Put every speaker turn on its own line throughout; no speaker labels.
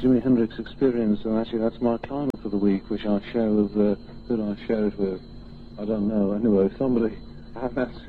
Jimi Hendrix Experience, and actually that's my climate for the week, which I share with, who do I share it with? I don't know. Anyway, somebody, that's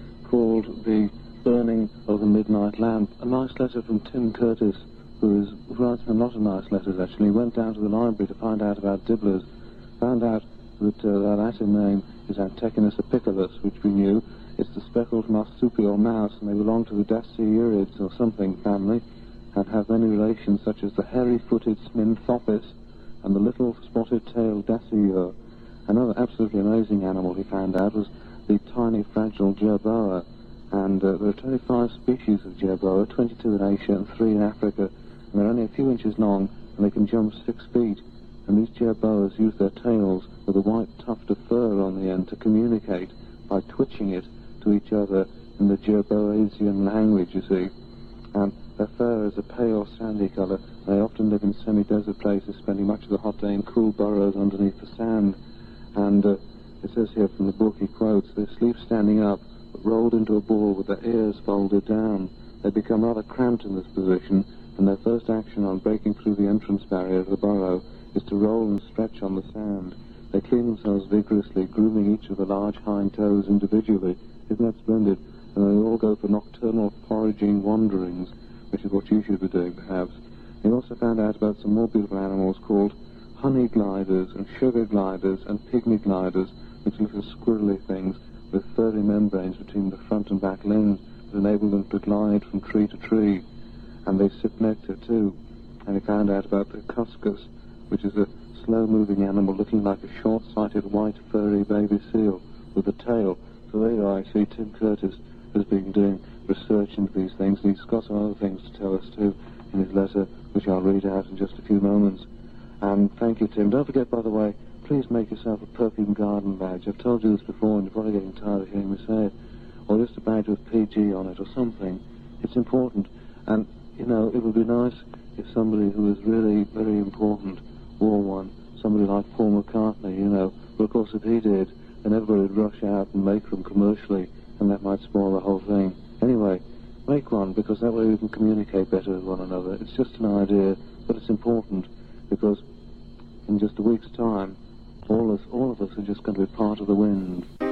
called The Burning of the Midnight Lamp. A nice letter from Tim Curtis, who writes a lot of nice letters, actually. He went down to the library to find out about dibblers, found out that their Latin name is Antechinus apiculus, which we knew. It's the speckled marsupial mouse, and they belong to the Dasyurids or something family, and have many relations such as the hairy-footed Sminthopis and the little spotted-tailed Dasyur. Another absolutely amazing animal he found out was the tiny, fragile jerboa, and there are 25 species of jerboa, 22 in Asia and 3 in Africa, and they're only a few inches long, and they can jump 6 feet. And these jerboas use their tails with a white tuft of fur on the end to communicate by twitching it to each other in the Jerboasian language, you see. And their fur is a pale sandy colour. They often live in semi-desert places, spending much of the hot day in cool burrows underneath the sand. And it says here from the book, he quotes, they sleep standing up, but rolled into a ball with their ears folded down. They become rather cramped in this position, and their first action on breaking through the entrance barrier of the burrow is to roll and stretch on the sand. They clean themselves vigorously, grooming each of the large hind toes individually. Isn't that splendid? And they all go for nocturnal foraging wanderings, which is what you should be doing, perhaps. He also found out about some more beautiful animals called honey gliders and sugar gliders and pygmy gliders, which are little squirrely things with furry membranes between the front and back limbs that enable them to glide from tree to tree. And they sip nectar, too. And he found out about the cuscus, which is a slow-moving animal looking like a short-sighted white furry baby seal with a tail. So there you are. I see Tim Curtis has been doing research into these things, and he's got some other things to tell us too in his letter, which I'll read out in just a few moments. And thank you, Tim. Don't forget, by the way, please make yourself a perfume garden badge. I've told you this before, and you're probably getting tired of hearing me say it. Or just a badge with PG on it or something. It's important. And, you know, it would be nice if somebody who is really very important wore one. Somebody like Paul McCartney, you know. But, of course, if he did, then everybody would rush out and make them commercially, and that might spoil the whole thing. Anyway, make one, because that way we can communicate better with one another. It's just an idea, but it's important, because in just a week's time, all of us are just going to be part of the wind.